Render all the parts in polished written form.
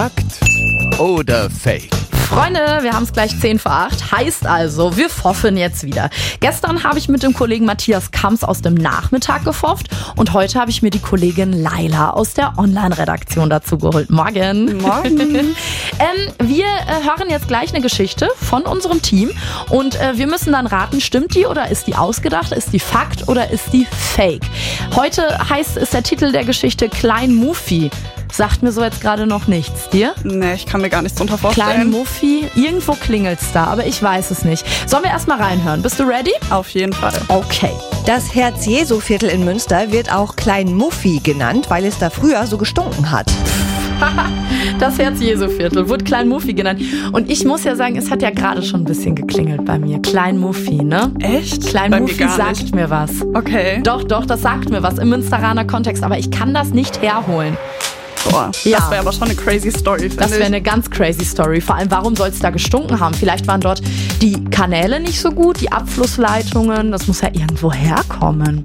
Fakt oder Fake? Freunde, wir haben es gleich 10 vor 8. Heißt also, wir pfoffen jetzt wieder. Gestern habe ich mit dem Kollegen Matthias Kamps aus dem Nachmittag gepfofft und heute habe ich mir die Kollegin Laila aus der Online-Redaktion dazu geholt. Morgen. Morgen. Wir hören jetzt gleich eine Geschichte von unserem Team und wir müssen dann raten, stimmt die oder ist die ausgedacht, ist die Fakt oder ist die Fake? Heute ist der Titel der Geschichte Klein Muffi. Sagt mir so jetzt gerade noch nichts. Dir? Nee, ich kann mir gar nichts drunter vorstellen. Klein Muffi, irgendwo klingelt's da, aber ich weiß es nicht. Sollen wir erstmal reinhören? Bist du ready? Auf jeden Fall. Okay. Das Herz-Jesu-Viertel in Münster wird auch Klein Muffi genannt, weil es da früher so gestunken hat. Das Herz-Jesu-Viertel wurde Klein Muffi genannt. Und ich muss ja sagen, es hat ja gerade schon ein bisschen geklingelt bei mir. Klein Muffi, ne? Echt? Klein Muffi sagt mir was. Okay. Doch, das sagt mir was im Münsteraner Kontext, aber ich kann das nicht herholen. Boah, Ja. das wäre aber schon eine crazy Story, finde ich. Das wäre eine ganz crazy Story. Vor allem, warum soll es da gestunken haben? Vielleicht waren dort die Kanäle nicht so gut, die Abflussleitungen. Das muss ja irgendwo herkommen.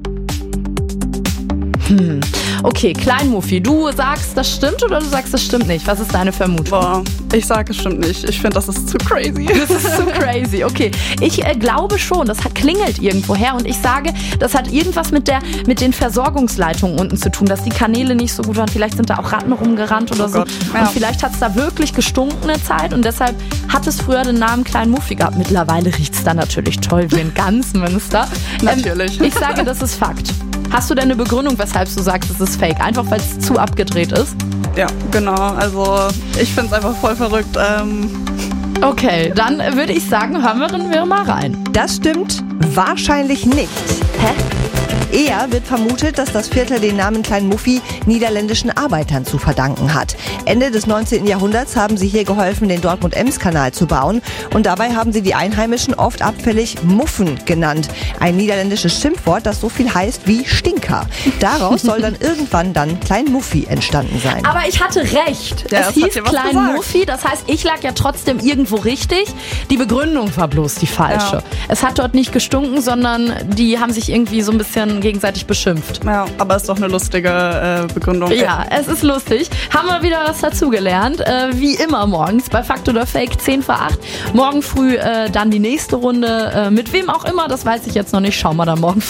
Okay, Klein Muffi, du sagst, das stimmt oder du sagst, das stimmt nicht? Was ist deine Vermutung? Boah, ich sage es stimmt nicht. Ich finde, das ist zu crazy. Das ist so crazy. Okay, ich glaube schon, das klingelt irgendwo her und ich sage, das hat irgendwas mit den Versorgungsleitungen unten zu tun, dass die Kanäle nicht so gut waren. Vielleicht sind da auch Ratten rumgerannt oder so. Gott, ja. Und vielleicht hat es da wirklich gestunken eine Zeit und deshalb hat es früher den Namen Klein Muffi gehabt. Mittlerweile riecht es da natürlich toll wie in ganz Münster. Natürlich. Ich sage, das ist Fakt. Hast du denn eine Begründung, weshalb du sagst, es ist Fake? Einfach, weil es zu abgedreht ist? Ja, genau. Also, ich finde es einfach voll verrückt. Okay, dann würde ich sagen, hören wir mal rein. Das stimmt wahrscheinlich nicht. Hä? Eher wird vermutet, dass das Viertel den Namen Klein Muffi niederländischen Arbeitern zu verdanken hat. Ende des 19. Jahrhunderts haben sie hier geholfen, den Dortmund-Ems-Kanal zu bauen. Und dabei haben sie die Einheimischen oft abfällig Muffen genannt. Ein niederländisches Schimpfwort, das so viel heißt wie Stinker. Daraus soll dann irgendwann Klein Muffi entstanden sein. Aber ich hatte recht. Ja, es das hieß hat dir was Klein gesagt. Muffi, das heißt, ich lag ja trotzdem irgendwo richtig. Die Begründung war bloß die falsche. Ja. Es hat dort nicht gestunken, sondern die haben sich irgendwie so ein bisschen gegenseitig beschimpft. Ja, aber ist doch eine lustige Begründung. Ja, es ist lustig. Haben wir wieder was dazugelernt. Wie immer morgens bei Fakt oder Fake 10 vor 8. Morgen früh dann die nächste Runde. Mit wem auch immer, das weiß ich jetzt noch nicht. Schauen wir dann morgen